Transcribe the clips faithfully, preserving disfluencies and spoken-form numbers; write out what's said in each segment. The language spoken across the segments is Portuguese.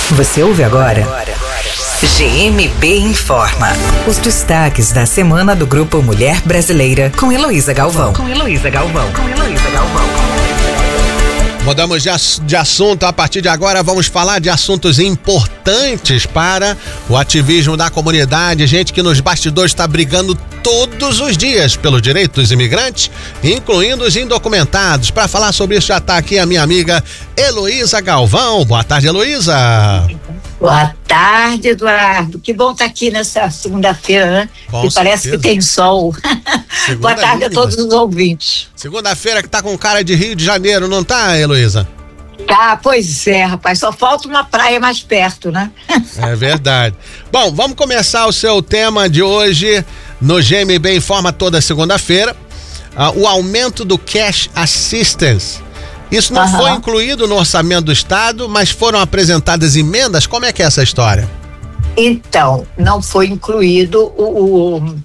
Você ouve agora? G M B informa. Os destaques da semana do Grupo Mulher Brasileira com Heloísa Galvão. Com Heloísa Galvão. Com Heloísa Galvão. Mudamos de, ass- de assunto. A partir de agora vamos falar de assuntos importantes para o ativismo da comunidade. Gente que nos bastidores está brigando todos os dias pelos direitos dos imigrantes, incluindo os indocumentados. Para falar sobre isso já está aqui a minha amiga Heloísa Galvão. Boa tarde, Heloísa. Boa tarde, Eduardo. Que bom estar aqui nessa segunda-feira, né? Com E parece certeza. que tem sol. Boa tarde a todos os ouvintes. Segunda-feira que tá com cara de Rio de Janeiro, não tá, Heloísa? Tá, pois é, rapaz. Só falta uma praia mais perto, né? É verdade. Bom, vamos começar o seu tema de hoje no G M B Informa toda segunda-feira. Ah, o aumento do Cash Assistance. Isso não Aham. foi incluído no orçamento do Estado, mas foram apresentadas emendas. Como é que é essa história? Então, não foi incluído o, o,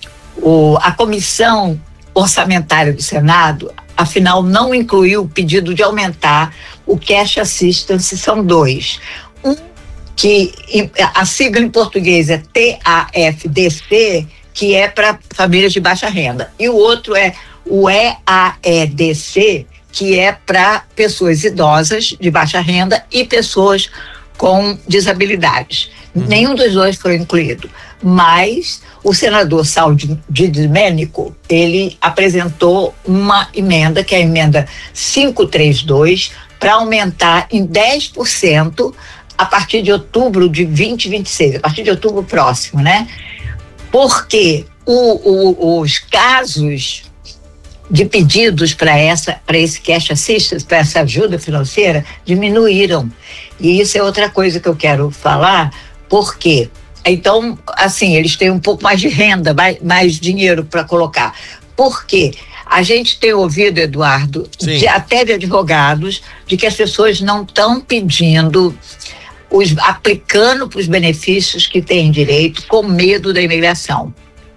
o- a comissão orçamentária do Senado, afinal, não incluiu o pedido de aumentar o Cash Assistance. São dois. Um, que em- a sigla em português é T A F D C, que é para famílias de baixa renda. E o outro é o E A E D C, que é para pessoas idosas de baixa renda e pessoas com desabilidades. Nenhum dos dois foi incluído, mas o senador Saul de Domênico, ele apresentou uma emenda, que é a emenda quinhentos e trinta e dois, para aumentar em dez por cento a partir de outubro de dois mil e vinte e seis, a partir de outubro próximo, né? Porque o, o, os casos de pedidos para essa, para esse cash assistance, para essa ajuda financeira, diminuíram. E isso é outra coisa que eu quero falar, porque então, assim, eles têm um pouco mais de renda, mais, mais dinheiro para colocar. Porque a gente tem ouvido, Eduardo, de, até de advogados, de que as pessoas não estão pedindo, os, aplicando para os benefícios que têm direito, com medo da imigração.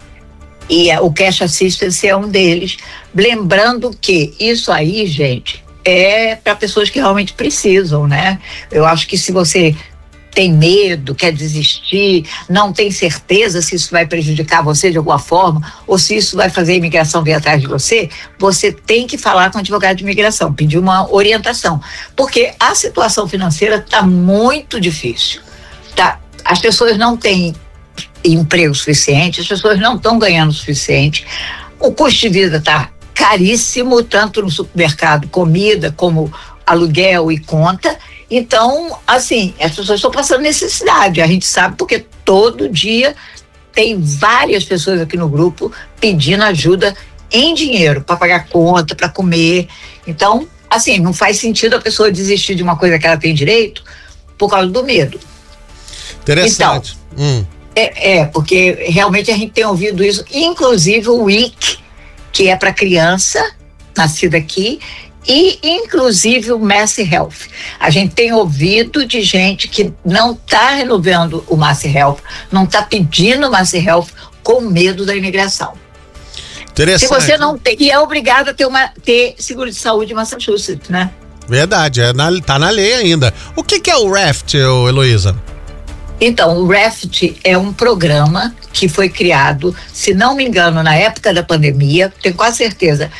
E o Cash Assistance é um deles. Lembrando que isso aí, gente, é para pessoas que realmente precisam, né? Eu acho que se você tem medo, quer desistir, não tem certeza se isso vai prejudicar você de alguma forma, ou se isso vai fazer a imigração vir atrás de você, você tem que falar com o advogado de imigração, pedir uma orientação. Porque a situação financeira está muito difícil. Tá? As pessoas não têm emprego suficiente, as pessoas não estão ganhando o suficiente, o custo de vida está caríssimo, tanto no supermercado, comida, como aluguel e conta. Então, assim, as pessoas estão passando necessidade, a gente sabe, porque todo dia tem várias pessoas aqui no grupo pedindo ajuda em dinheiro para pagar conta, para comer. Então, assim, não faz sentido a pessoa desistir de uma coisa que ela tem direito por causa do medo. Interessante. Então, hum. É, é, porque realmente a gente tem ouvido isso, inclusive o W I C, que é para criança nascida aqui, e inclusive o Mass Health. A gente tem ouvido de gente que não está renovando o Mass Health, não está pedindo o Mass Health com medo da imigração. Interessante. Se você não tem, e é obrigado a ter, uma, ter seguro de saúde em Massachusetts, né? Verdade, é na, tá na lei ainda. O que, que é o RAFT, ô, Heloísa? Então, o RAFT é um programa que foi criado, se não me engano, na época da pandemia, tenho quase certeza,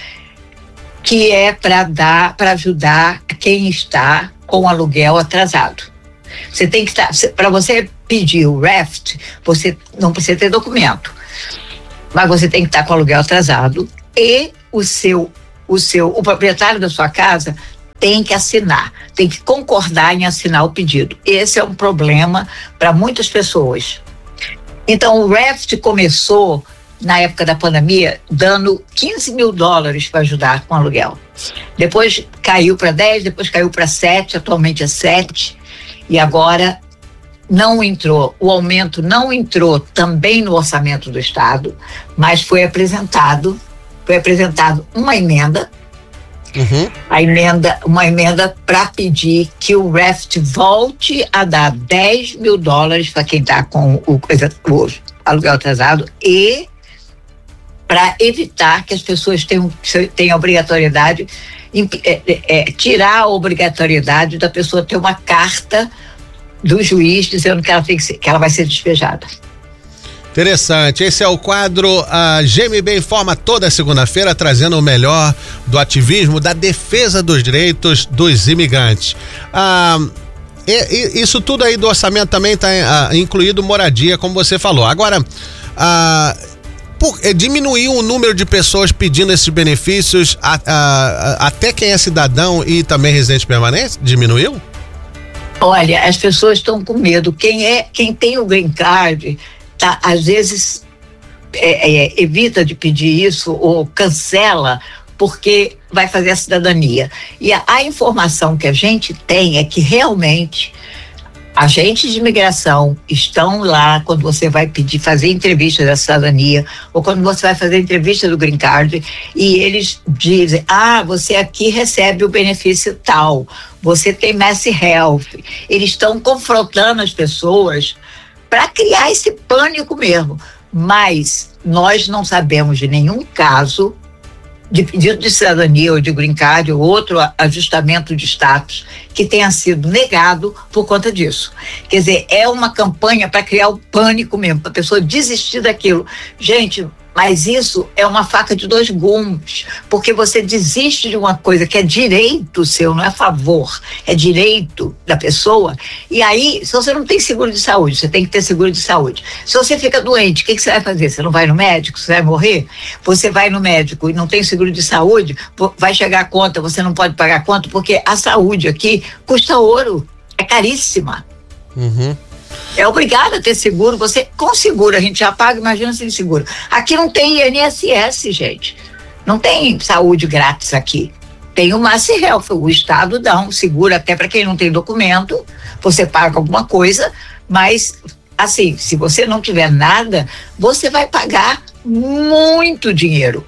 que é para dar, para ajudar quem está com aluguel atrasado. Você tem que estar, para você pedir o RAFT, você não precisa ter documento, mas você tem que estar com aluguel atrasado e o seu, o seu, o proprietário da sua casa tem que assinar, tem que concordar em assinar o pedido. Esse é um problema para muitas pessoas. Então, o RAFT começou, na época da pandemia, dando quinze mil dólares para ajudar com aluguel. Depois caiu para dez, depois caiu para sete, atualmente é sete, e agora não entrou, o aumento não entrou também no orçamento do Estado, mas foi apresentado, foi apresentado uma emenda, Uhum. a emenda, uma emenda para pedir que o RAFT volte a dar dez mil dólares para quem está com o, o aluguel atrasado e para evitar que as pessoas tenham, tenham obrigatoriedade, é, é, tirar a obrigatoriedade da pessoa ter uma carta do juiz dizendo que ela, tem que, ser, que ela vai ser despejada. Interessante, esse é o quadro a G M B Informa toda segunda-feira, trazendo o melhor do ativismo, da defesa dos direitos dos imigrantes. Ah, e, e, isso tudo aí do orçamento também está ah, incluído moradia, como você falou. Agora, ah, por, é, diminuiu o número de pessoas pedindo esses benefícios, a, a, a, até quem é cidadão e também residente permanente, diminuiu? Olha, as pessoas estão com medo. Quem é, quem tem o green card, tá, às vezes é, é, evita de pedir isso ou cancela porque vai fazer a cidadania. E a, a informação que a gente tem é que realmente agentes de imigração estão lá quando você vai pedir, fazer entrevista da cidadania ou quando você vai fazer entrevista do green card e eles dizem, ah, você aqui recebe o benefício tal, você tem Mass Health. Eles estão confrontando as pessoas para criar esse pânico mesmo, mas nós não sabemos de nenhum caso de pedido de cidadania ou de green card ou outro ajustamento de status que tenha sido negado por conta disso. Quer dizer, é uma campanha para criar o pânico mesmo, para a pessoa desistir daquilo. Gente, mas isso é uma faca de dois gumes, porque você desiste de uma coisa que é direito seu, não é favor, é direito da pessoa, e aí, se você não tem seguro de saúde, você tem que ter seguro de saúde. Se você fica doente, o que, que você vai fazer? Você não vai no médico? Você vai morrer? Você vai no médico e não tem seguro de saúde, vai chegar a conta, você não pode pagar a conta, porque a saúde aqui custa ouro, é caríssima. Uhum. É obrigado a ter seguro. Você com seguro a gente já paga, imagina sem seguro. Aqui não tem I N S S, gente. Não tem saúde grátis aqui. Tem o Mass Health, o Estado dá um seguro até para quem não tem documento, você paga alguma coisa, mas assim, se você não tiver nada, você vai pagar muito dinheiro.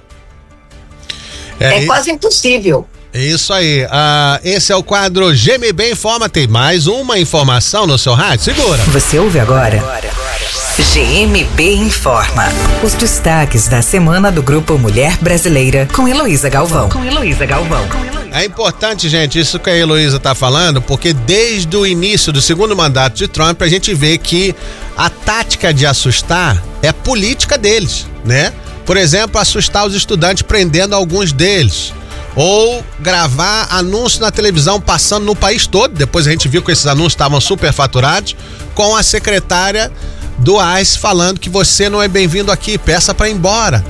É, é quase impossível. Isso aí, ah, esse é o quadro G M B Informa, tem mais uma informação no seu rádio, segura. Você ouve agora, agora, agora. G M B Informa, os destaques da semana do Grupo Mulher Brasileira com Heloísa Galvão. Com Heloísa Galvão. É importante, gente, isso que a Heloísa tá falando, porque desde o início do segundo mandato de Trump, a gente vê que a tática de assustar é política deles, né? Por exemplo, assustar os estudantes prendendo alguns deles. Ou gravar anúncio na televisão passando no país todo, depois a gente viu que esses anúncios estavam superfaturados, com a secretária do ICE falando que você não é bem-vindo aqui, peça para ir embora.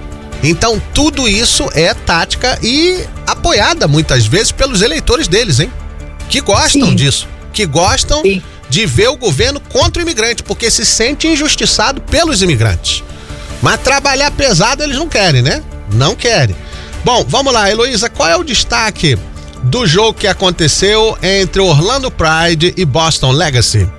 Então tudo isso é tática e apoiada muitas vezes pelos eleitores deles, hein? Que gostam Sim. disso, que gostam Sim. de ver o governo contra o imigrante, porque se sente injustiçado pelos imigrantes. Mas trabalhar pesado eles não querem, né? Não querem. Bom, vamos lá, Heloísa, qual é o destaque do jogo que aconteceu entre Orlando Pride e Boston Legacy?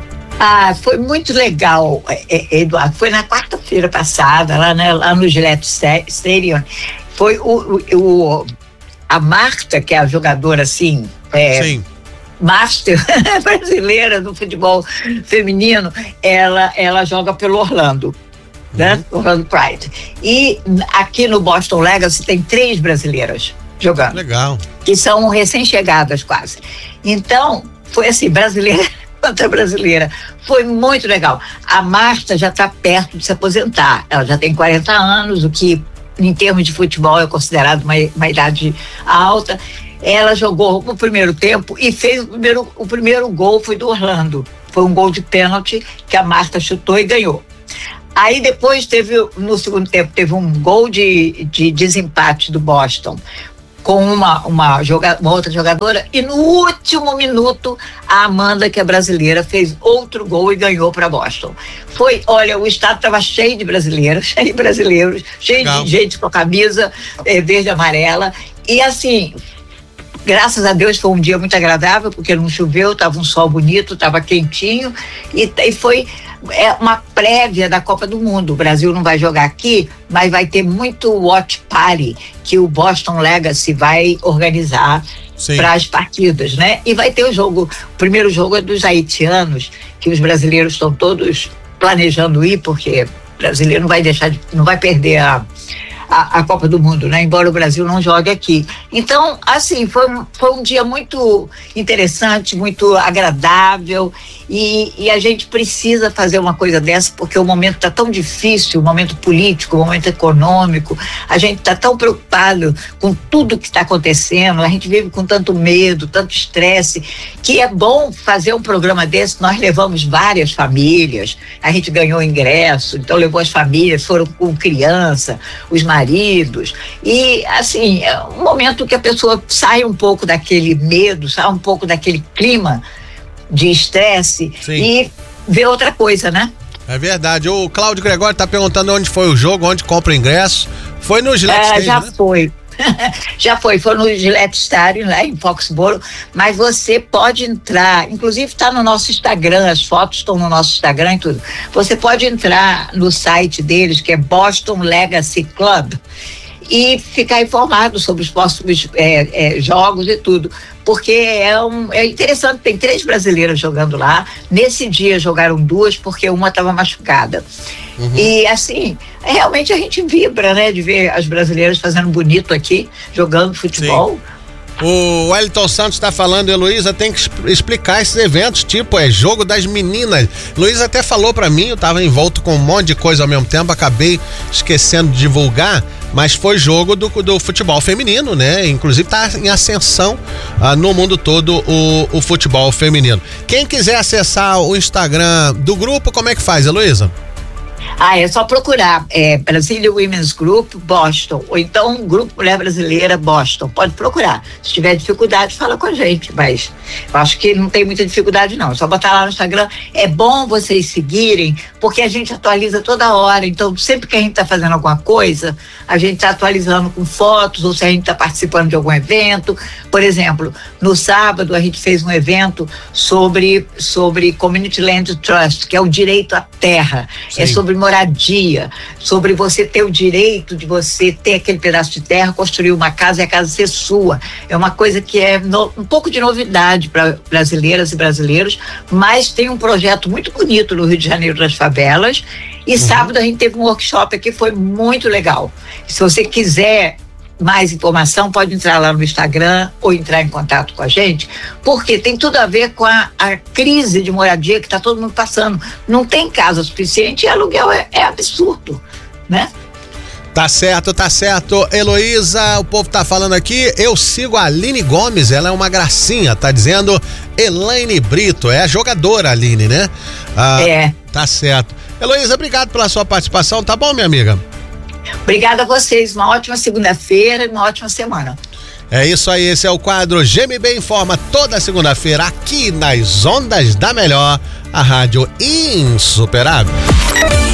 Ah, foi muito legal, Eduardo. Foi na quarta-feira passada, lá, né, lá no Gillette Stadium. Foi o, o, o, a Marta, que é a jogadora, assim, é, Sim. master brasileira do futebol feminino, ela, ela joga pelo Orlando. Né? Uhum. Orlando Pride. E aqui no Boston Legacy tem três brasileiras jogando. Legal. Que são recém-chegadas quase. Então, foi assim, brasileira contra brasileira. Foi muito legal. A Marta já está perto de se aposentar. Ela já tem quarenta anos, o que em termos de futebol é considerado uma, uma idade alta. Ela jogou o primeiro tempo e fez o primeiro, o primeiro gol foi do Orlando. Foi um gol de pênalti que a Marta chutou e ganhou. Aí depois teve, no segundo tempo, teve um gol de, de desempate do Boston com uma, uma, joga, uma outra jogadora e no último minuto a Amanda, que é brasileira, fez outro gol e ganhou para Boston. Foi, olha, o estado estava cheio de brasileiros, cheio de brasileiros, cheio Legal. de gente com a camisa eh, verde e amarela e assim... Graças a Deus foi um dia muito agradável, porque não choveu, estava um sol bonito, estava quentinho e, e foi é, uma prévia da Copa do Mundo. O Brasil não vai jogar aqui, mas vai ter muito watch party que o Boston Legacy vai organizar para as partidas, né? E vai ter o jogo, o primeiro jogo é dos haitianos, que os brasileiros estão todos planejando ir, porque o brasileiro não vai deixar, de, não vai perder a a, a Copa do Mundo, né? Embora o Brasil não jogue aqui. Então, assim, foi um, foi um dia muito interessante, muito agradável, e, e a gente precisa fazer uma coisa dessa, porque o momento está tão difícil, o momento político, o momento econômico, a gente está tão preocupado com tudo que está acontecendo, a gente vive com tanto medo, tanto estresse, que é bom fazer um programa desse. Nós levamos várias famílias, a gente ganhou ingresso, então levou as famílias, foram com criança, os maridos, e assim, é um momento que a pessoa sai um pouco daquele medo, sai um pouco daquele clima de estresse e vê outra coisa, né? É verdade. O Cláudio Gregório tá perguntando onde foi o jogo, onde compra o ingresso. Foi no Gillette é, Stadium, já né? foi. Já foi, foi no Gillette Stadium, lá em Foxborough, mas você pode entrar, inclusive está no nosso Instagram, as fotos estão no nosso Instagram e tudo. Você pode entrar no site deles, que é Boston Legacy Club, e ficar informado sobre os próximos é, é, jogos e tudo, porque é, um, é interessante. Tem três brasileiras jogando lá. Nesse dia jogaram duas, porque uma estava machucada. Uhum. E assim, realmente a gente vibra, né, de ver as brasileiras fazendo bonito aqui, jogando futebol. Sim. O Wellington Santos está falando, Heloísa, tem que explicar esses eventos, tipo, é jogo das meninas. Heloísa até falou para mim, eu tava envolto com um monte de coisa ao mesmo tempo, acabei esquecendo de divulgar, mas foi jogo do, do futebol feminino, né? Inclusive tá em ascensão ah, no mundo todo o, o futebol feminino. Quem quiser acessar o Instagram do grupo, como é que faz, Heloísa? Ah, é só procurar é, Brazilian Women's Group Boston, ou então Grupo Mulher Brasileira Boston. Pode procurar. Se tiver dificuldade, fala com a gente, mas eu acho que não tem muita dificuldade não. É só botar lá no Instagram. É bom vocês seguirem, porque a gente atualiza toda hora. Então, sempre que a gente está fazendo alguma coisa, a gente está atualizando com fotos, ou se a gente está participando de algum evento. Por exemplo, no sábado a gente fez um evento sobre, sobre Community Land Trust, que é o direito à terra. Sim. É sobre moradia, sobre você ter o direito de você ter aquele pedaço de terra, construir uma casa e a casa ser sua. É uma coisa que é no, um pouco de novidade para brasileiras e brasileiros, mas tem um projeto muito bonito no Rio de Janeiro das favelas. E uhum. sábado a gente teve um workshop aqui, foi muito legal. Se você quiser mais informação, pode entrar lá no Instagram ou entrar em contato com a gente, porque tem tudo a ver com a, a crise de moradia que está todo mundo passando. Não tem casa suficiente e aluguel é, é absurdo, né? Tá certo, tá certo. Heloísa, o povo tá falando aqui, eu sigo a Aline Gomes, ela é uma gracinha, tá dizendo Elaine Brito, é a jogadora Aline, né? Ah, é. Tá certo. Heloísa, obrigado pela sua participação, tá bom, minha amiga? Obrigada a vocês, uma ótima segunda-feira e uma ótima semana. É isso aí, esse é o quadro G M B Informa, toda segunda-feira aqui nas ondas da Melhor, a rádio insuperável.